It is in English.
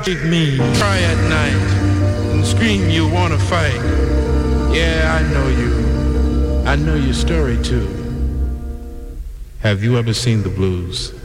Leave me, cry at night, and scream you wanna fight. Yeah, I know you. I know your story too. Have you ever seen the blues?